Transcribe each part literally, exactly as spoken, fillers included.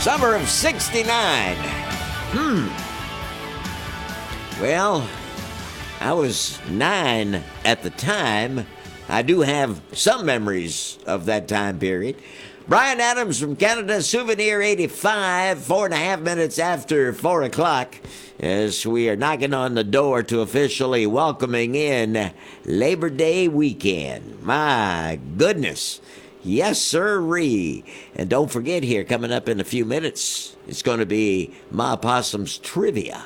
Summer of sixty-nine. Hmm. Well, I was nine at the time. I do have some memories of that time period. Brian Adams from Canada, Souvenir eighty-five, four and a half minutes after four o'clock, as we are knocking on the door to officially welcoming in Labor Day weekend. My goodness. Yes, sirree. And don't forget here, coming up in a few minutes, it's going to be Ma Possum's Trivia.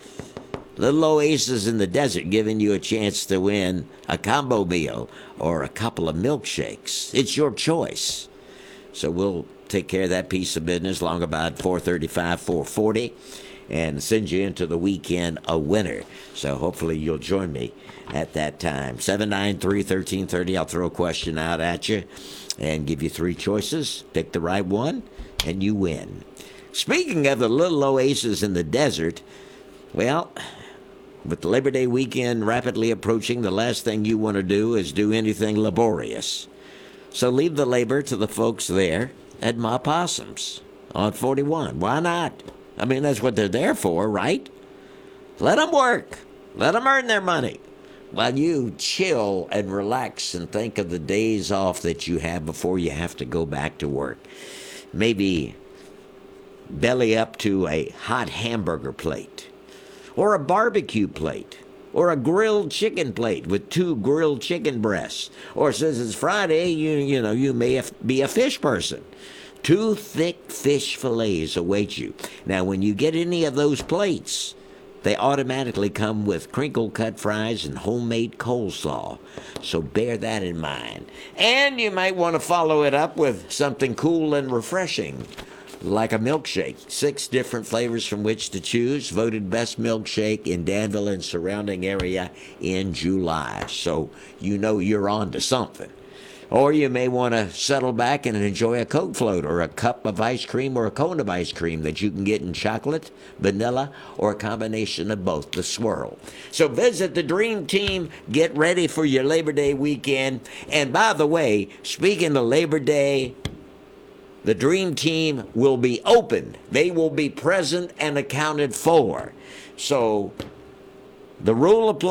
Little Oasis in the Desert giving you a chance to win a combo meal or a couple of milkshakes. It's your choice. So we'll take care of that piece of business long about four thirty-five, four forty, and send you into the weekend a winner. So hopefully you'll join me at that time. seven nine three, one three three zero. I'll throw a question out at you and give you three choices. Pick the right one, and you win. Speaking of the Little Oasis in the Desert, well, with the Labor Day weekend rapidly approaching, the last thing you want to do is do anything laborious. So leave the labor to the folks there at Ma Possum's on forty-one. Why not? I mean, that's what they're there for, right? Let them work. Let them earn their money while you chill and relax and think of the days off that you have before you have to go back to work. Maybe belly up to a hot hamburger plate, or a barbecue plate, or a grilled chicken plate with two grilled chicken breasts. Or since it's Friday, you you know, you may be a fish person. Two thick fish fillets await you. Now, when you get any of those plates, they automatically come with crinkle-cut fries and homemade coleslaw. So bear that in mind. And you might want to follow it up with something cool and refreshing, like a milkshake. Six different flavors from which to choose. Voted best milkshake in Danville and surrounding area in July. So you know you're on to something. Or you may want to settle back and enjoy a Coke float or a cup of ice cream or a cone of ice cream that you can get in chocolate, vanilla, or a combination of both, the swirl. So visit the Dream Team. Get ready for your Labor Day weekend. And by the way, speaking of Labor Day, the Dream Team will be open. They will be present and accounted for. So the rule applies.